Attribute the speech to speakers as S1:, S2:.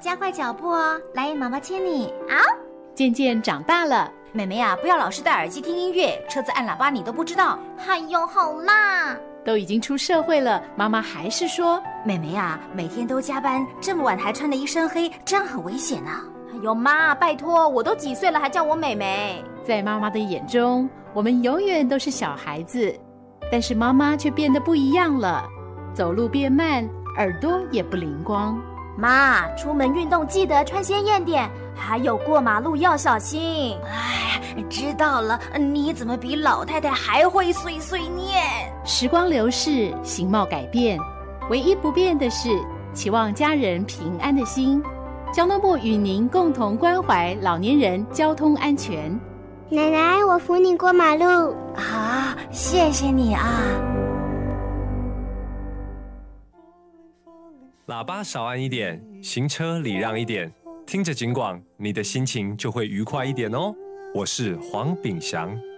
S1: 加快脚步哦。来，妈妈牵你。
S2: 好。
S3: 渐渐长大了，
S4: 妹妹啊，不要老是戴耳机听音乐，车子按喇叭你都不知道。
S2: 哎呦，好啦。
S3: 都已经出社会了，妈妈还是说，
S4: 妹妹啊，每天都加班，这么晚还穿得一身黑，这样很危险啊。
S2: 哎呦妈，拜托，我都几岁了还叫我妹妹。
S3: 在妈妈的眼中，我们永远都是小孩子，但是妈妈却变得不一样了，走路变慢，耳朵也不灵光。
S2: 妈，出门运动记得穿鲜艳点，还有过马路要小心。
S4: 哎，知道了，你怎么比老太太还会碎碎念？
S3: 时光流逝，形貌改变，唯一不变的是期望家人平安的心。交通部与您共同关怀老年人交通安全。
S5: 奶奶，我扶你过马路。
S4: 啊，谢谢你啊。
S6: 喇叭少按一点，行车礼让一点，听着警广，你的心情就会愉快一点哦。我是黄炳祥。